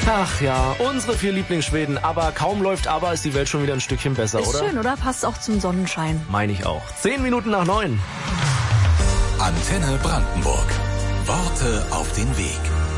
Ach ja, unsere 4 Lieblingsschweden. Aber kaum läuft aber, ist die Welt schon wieder ein Stückchen besser, ist oder? Ist schön, oder? Passt auch zum Sonnenschein. Meine ich auch. 10 Minuten nach 9. Antenne Brandenburg. Worte auf den Weg.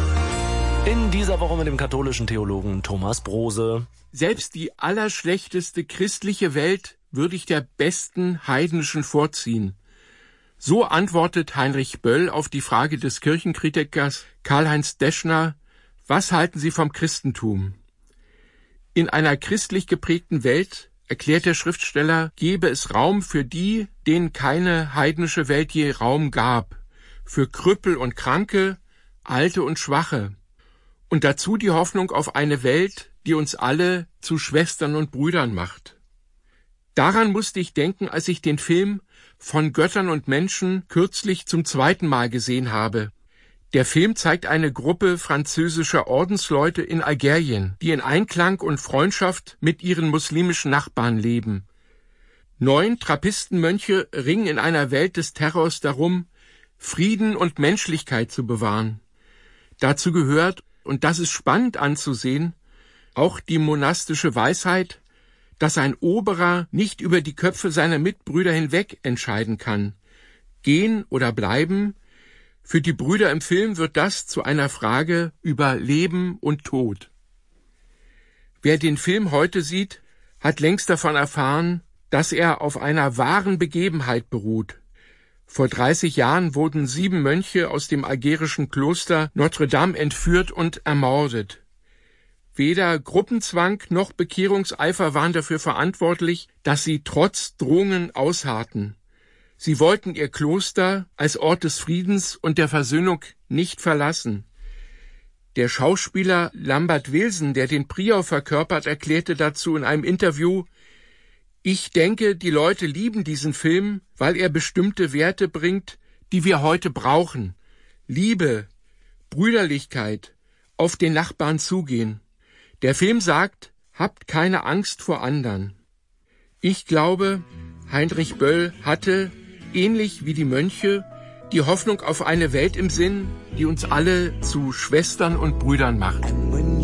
In dieser Woche mit dem katholischen Theologen Thomas Brose. Selbst die allerschlechteste christliche Welt würde ich der besten heidnischen vorziehen. So antwortet Heinrich Böll auf die Frage des Kirchenkritikers Karl-Heinz Deschner: Was halten Sie vom Christentum? In einer christlich geprägten Welt, erklärt der Schriftsteller, gebe es Raum für die, denen keine heidnische Welt je Raum gab, für Krüppel und Kranke, Alte und Schwache. Und dazu die Hoffnung auf eine Welt, die uns alle zu Schwestern und Brüdern macht. Daran musste ich denken, als ich den Film Von Göttern und Menschen kürzlich zum 2. Mal gesehen habe. Der Film zeigt eine Gruppe französischer Ordensleute in Algerien, die in Einklang und Freundschaft mit ihren muslimischen Nachbarn leben. 9 Trappistenmönche ringen in einer Welt des Terrors darum, Frieden und Menschlichkeit zu bewahren. Dazu gehört, und das ist spannend anzusehen, auch die monastische Weisheit, dass ein Oberer nicht über die Köpfe seiner Mitbrüder hinweg entscheiden kann. Gehen oder bleiben. Für die Brüder im Film wird das zu einer Frage über Leben und Tod. Wer den Film heute sieht, hat längst davon erfahren, dass er auf einer wahren Begebenheit beruht. Vor 30 Jahren wurden 7 Mönche aus dem algerischen Kloster Notre Dame entführt und ermordet. Weder Gruppenzwang noch Bekehrungseifer waren dafür verantwortlich, dass sie trotz Drohungen ausharrten. Sie wollten ihr Kloster als Ort des Friedens und der Versöhnung nicht verlassen. Der Schauspieler Lambert Wilson, der den Prior verkörpert, erklärte dazu in einem Interview: Ich denke, die Leute lieben diesen Film, weil er bestimmte Werte bringt, die wir heute brauchen. Liebe, Brüderlichkeit, auf den Nachbarn zugehen. Der Film sagt, habt keine Angst vor anderen. Ich glaube, Heinrich Böll hatte, ähnlich wie die Mönche, die Hoffnung auf eine Welt im Sinn, die uns alle zu Schwestern und Brüdern macht.